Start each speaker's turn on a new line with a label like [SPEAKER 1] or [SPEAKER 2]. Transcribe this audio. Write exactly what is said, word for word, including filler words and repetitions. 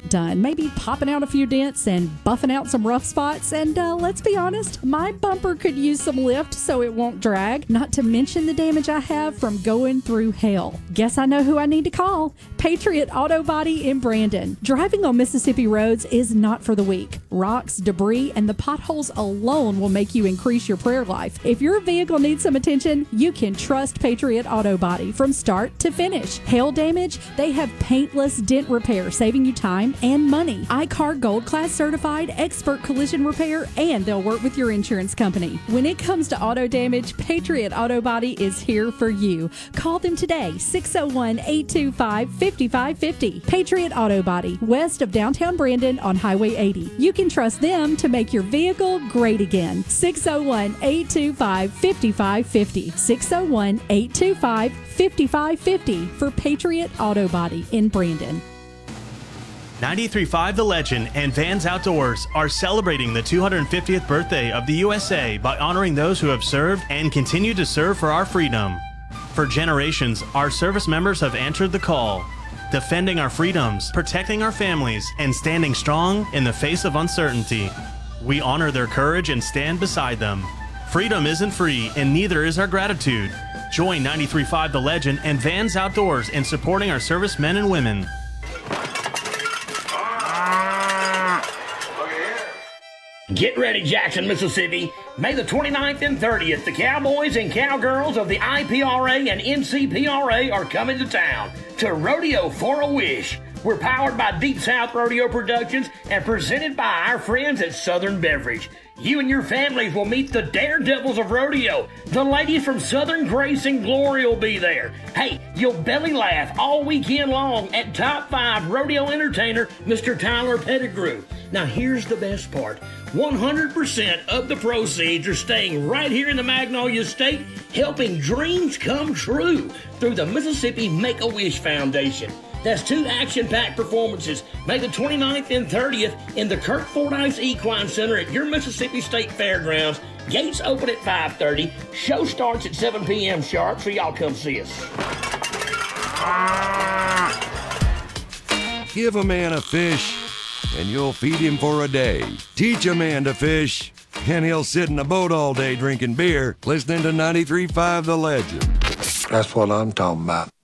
[SPEAKER 1] get done. Maybe popping out a few dents and buffing out some rough spots. And uh, let's be honest, my bumper could use some lift so it won't drag. Not to mention the damage I have from going through hell. Guess I know who I need to call. Patriot Auto Body in Brandon. Driving on Mississippi roads is not for the weak. Rocks, debris, and the potholes alone will make you increase your prayer life. If your vehicle needs some attention, you can trust Patriot Auto Body from start to finish. Hail damage? They have paintless dent repair, saving you time and money. I C A R Gold Class certified expert collision repair, and they'll work with your insurance company. When it comes to auto damage, Patriot Auto Body is here for you. Call them today, six oh one, eight two five, five five five zero. Patriot Auto Body, west of downtown Brandon on Highway eighty. You can trust them to make your vehicle great again. six oh one, eight two five, five five five zero. six oh one, eight two five, five five five zero for Patriot Auto Body in Brandon.
[SPEAKER 2] ninety-three point five The Legend and Vans Outdoors are celebrating the two hundred fiftieth birthday of the U S A by honoring those who have served and continue to serve for our freedom. For generations, our service members have answered the call, defending our freedoms, protecting our families, and standing strong in the face of uncertainty. We honor their courage and stand beside them. Freedom isn't free, and neither is our gratitude. Join ninety-three point five The Legend and Vans Outdoors in supporting our servicemen and women.
[SPEAKER 3] Get ready, Jackson, Mississippi. May the twenty-ninth and thirtieth, the Cowboys and Cowgirls of the I P R A and N C P R A are coming to town to Rodeo for a Wish. We're powered by Deep South Rodeo Productions and presented by our friends at Southern Beverage. You and your families will meet the daredevils of rodeo. The ladies from Southern Grace and Glory will be there. Hey, you'll belly laugh all weekend long at top five rodeo entertainer, Mister Tyler Pettigrew. Now here's the best part. one hundred percent of the proceeds are staying right here in the Magnolia State, helping dreams come true through the Mississippi Make-A-Wish Foundation. That's two action-packed performances, May the twenty-ninth and thirtieth in the Kirk Fordyce Equine Center at your Mississippi State Fairgrounds. Gates open at five thirty. Show starts at seven p.m. sharp, so y'all come see us.
[SPEAKER 4] Give a man a fish, and you'll feed him for a day. Teach a man to fish, and he'll sit in a boat all day drinking beer, listening to ninety-three point five The Legend.
[SPEAKER 5] That's what I'm talking about.